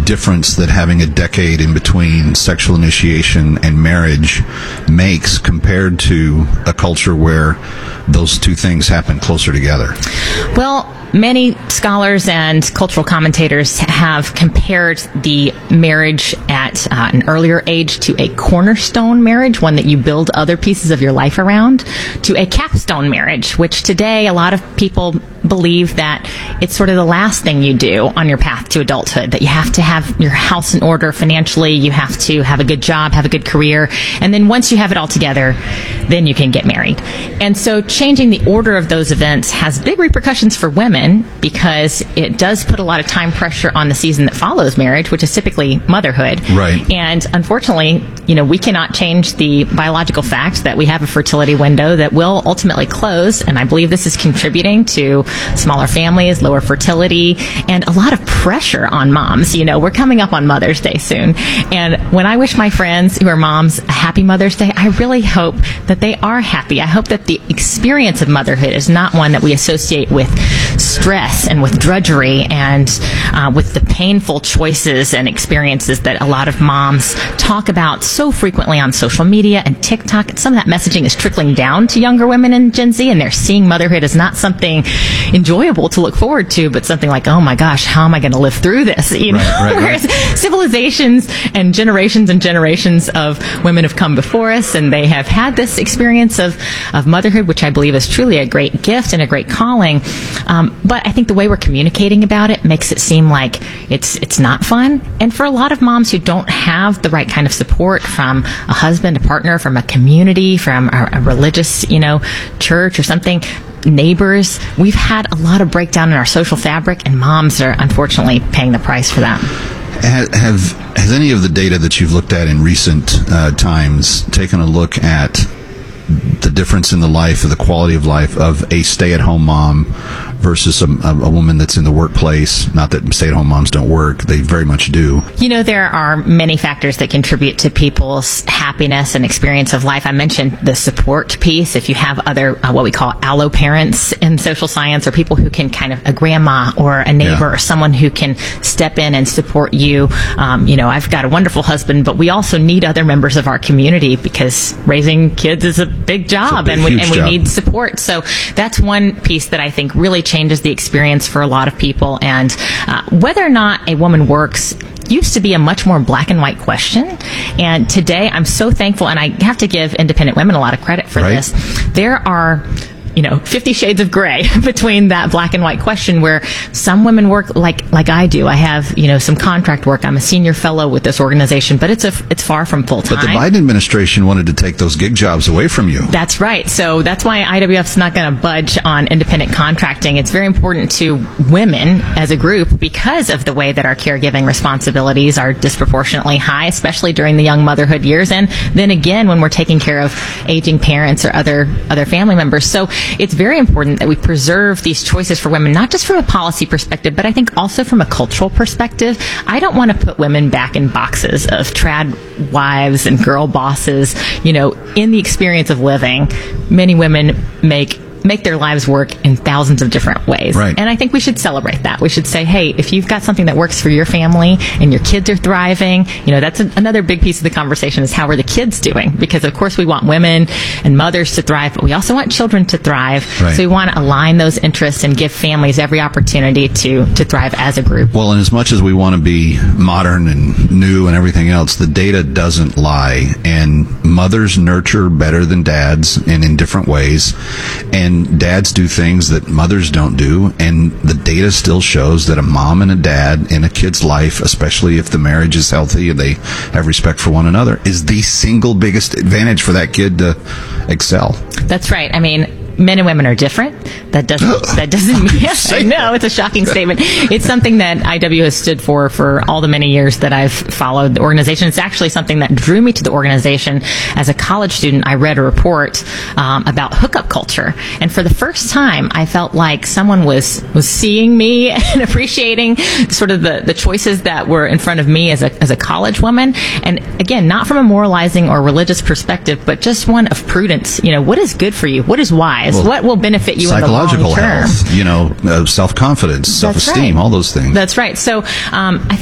difference that having a decade in between sexual initiation and marriage makes compared to a culture where those two things happen closer together? Well, many scholars and cultural commentators have compared the marriage at an earlier age to a cornerstone marriage, one that you build other pieces of your life around, to a capstone marriage, which today a lot of people believe that it's sort of the last thing you do on your path to adulthood, that you have to have your house in order financially, you have to have a good job, have a good career, and then once you have it all together, then you can get married. And so changing the order of those events has big repercussions for women because it does put a lot of time pressure on the season that follows marriage, which is typically motherhood. Right. And unfortunately, we cannot change the biological fact that we have a fertility window that will ultimately close, and I believe this is contributing to smaller families, lower fertility, and a lot of pressure on moms. We're coming up on Mother's Day soon, and when I wish my friends who are moms a happy Mother's Day, I really hope that they are happy. I hope that the experience of motherhood is not one that we associate with stress and with drudgery and with the painful choices and experiences that a lot of moms talk about so frequently on social media and TikTok. And some of that messaging is trickling down to younger women in Gen Z, and they're seeing motherhood as not something enjoyable to look forward to, but something like, oh my gosh, how am I going to live through this? Whereas civilizations and generations of women have come before us, and they have had this experience of motherhood, which I believe is truly a great gift and a great calling. But I think the way we're communicating about it makes it seem like it's not fun. And for a lot of moms who don't have the right kind of support from a husband, a partner, from a community, from a religious, church or something, neighbors, we've had a lot of breakdown in our social fabric, and moms are unfortunately paying the price for that. Has any of the data that you've looked at in recent times taken a look at the difference in the life, or the quality of life of a stay-at-home mom versus a woman that's in the workplace? Not that stay-at-home moms don't work. They very much do. There are many factors that contribute to people's happiness and experience of life. I mentioned the support piece. If you have other, what we call allo parents in social science, or people who can kind of, a grandma or a neighbor or someone who can step in and support you. I've got a wonderful husband, but we also need other members of our community because raising kids is a big job, and we need support. So that's one piece that I think really changes the experience for a lot of people. And whether or not a woman works used to be a much more black and white question. And today I'm so thankful, and I have to give independent women a lot of credit for this. There are 50 shades of gray between that black and white question, where some women work like I do. I have, some contract work. I'm a senior fellow with this organization, but it's far from full time. But the Biden administration wanted to take those gig jobs away from you. That's right. So that's why IWF's not going to budge on independent contracting. It's very important to women as a group because of the way that our caregiving responsibilities are disproportionately high, especially during the young motherhood years. And then again, when we're taking care of aging parents or other family members. So it's very important that we preserve these choices for women, not just from a policy perspective, but I think also from a cultural perspective. I don't want to put women back in boxes of trad wives and girl bosses. In the experience of living, many women make their lives work in thousands of different ways. Right. And I think we should celebrate that. We should say, hey, if you've got something that works for your family and your kids are thriving, that's another big piece of the conversation, is how are the kids doing? Because of course we want women and mothers to thrive, but we also want children to thrive. Right. So we want to align those interests and give families every opportunity to thrive as a group. Well, and as much as we want to be modern and new and everything else, the data doesn't lie. And mothers nurture better than dads, and in different ways. And dads do things that mothers don't do, and the data still shows that a mom and a dad in a kid's life, especially if the marriage is healthy and they have respect for one another, is the single biggest advantage for that kid to excel. That's right. I mean, men and women are different. That doesn't mean, yes, I know, it's a shocking statement. It's something that IW has stood for all the many years that I've followed the organization. It's actually something that drew me to the organization. As a college student, I read a report about hookup culture. And for the first time, I felt like someone was seeing me and appreciating sort of the choices that were in front of me as a college woman. And again, not from a moralizing or religious perspective, but just one of prudence. What is good for you? What is wise? What will benefit you in the long term? Psychological health, self-confidence, self-esteem, all those things. That's right. So I